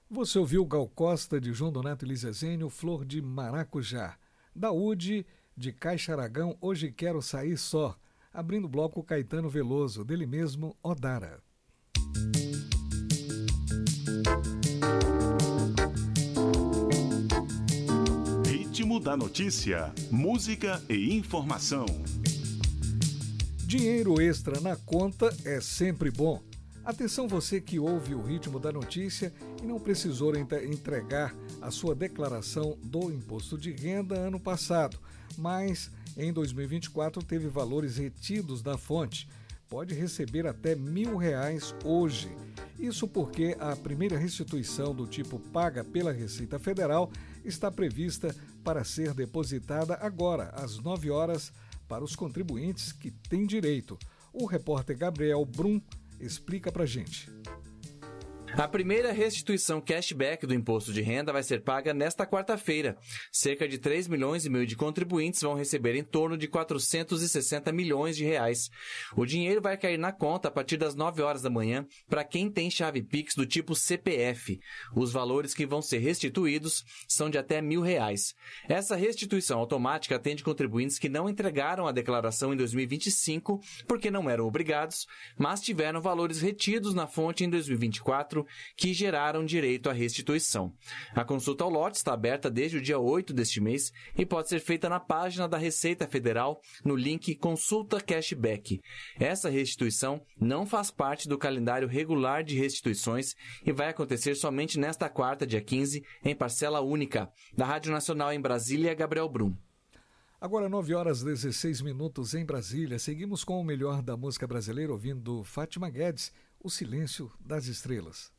Você ouviu Gal Costa, de João Donato e Lígia Zênio, Flor de Maracujá. Daúde, de Caixa Aragão, Hoje Quero Sair Só. Abrindo o bloco, Caetano Veloso, dele mesmo, Odara. Ritmo da notícia, música e informação. Dinheiro extra na conta é sempre bom. Atenção você que ouve o Ritmo da Notícia e não precisou entregar a sua declaração do imposto de renda ano passado, mas em 2024 teve valores retidos da fonte. Pode receber até R$1.000 hoje. Isso porque a primeira restituição do tipo paga pela Receita Federal está prevista para ser depositada agora, às 9 horas, para os contribuintes que têm direito. O repórter Gabriel Brum explica pra gente. A primeira restituição cashback do imposto de renda vai ser paga nesta quarta-feira. Cerca de 3,5 milhões de contribuintes vão receber em torno de R$460 milhões. O dinheiro vai cair na conta a partir das 9 horas da manhã para quem tem chave Pix do tipo CPF. Os valores que vão ser restituídos são de até R$1.000. Essa restituição automática atende contribuintes que não entregaram a declaração em 2025 porque não eram obrigados, mas tiveram valores retidos na fonte em 2024 que geraram direito à restituição. A consulta ao lote está aberta desde o dia 8 deste mês e pode ser feita na página da Receita Federal no link Consulta Cashback. Essa restituição não faz parte do calendário regular de restituições e vai acontecer somente nesta quarta, dia 15, em parcela única. Da Rádio Nacional em Brasília, Gabriel Brum. Agora 9 horas e 16 minutos em Brasília. Seguimos com o melhor da música brasileira ouvindo Fátima Guedes, O Silêncio das Estrelas.